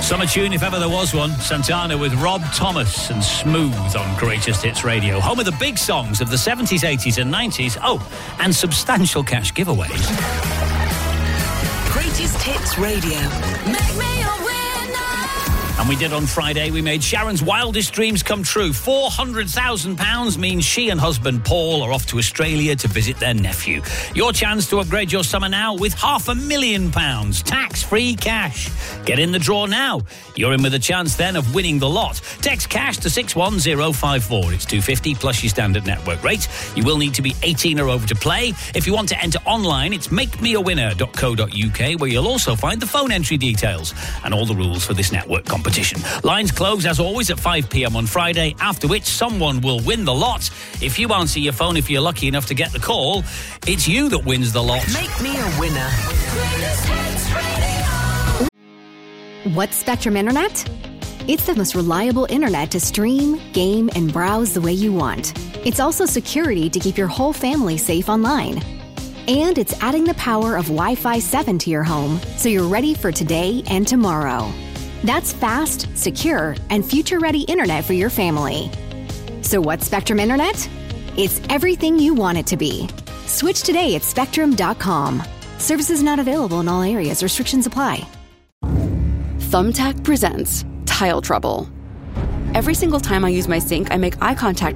Summer tune, if ever there was one. Santana with Rob Thomas and Smooth on Greatest Hits Radio. Home of the big songs of the 70s, 80s and 90s. Oh, and substantial cash giveaways. Greatest Hits Radio. Make me a winner. And we did on Friday. We made Sharon's wildest dreams come true. £400,000 means she and husband Paul are off to Australia to visit their nephew. Your chance to upgrade your summer now with £500,000 tax-free cash. Get in the draw now. You're in with a chance then of winning the lot. Text cash to 61054. It's $2.50 plus your standard network rate. You will need to be 18 or over to play. If you want to enter online, it's makemeawinner.co.uk, where you'll also find the phone entry details and all the rules for this network competition. Lines close, as always, at 5 p.m. on Friday, after which someone will win the lot. If you answer your phone, if you're lucky enough to get the call, it's you that wins the lot. Make me a winner. What's Spectrum Internet? It's the most reliable internet to stream, game, and browse the way you want. It's also security to keep your whole family safe online. And it's adding the power of Wi-Fi 7 to your home, so you're ready for today and tomorrow. That's fast, secure, and future-ready internet for your family. So what's Spectrum Internet? It's everything you want it to be. Switch today at Spectrum.com. Services not available in all areas. Restrictions apply. Thumbtack presents Tile Trouble. Every single time I use my sink, I make eye contact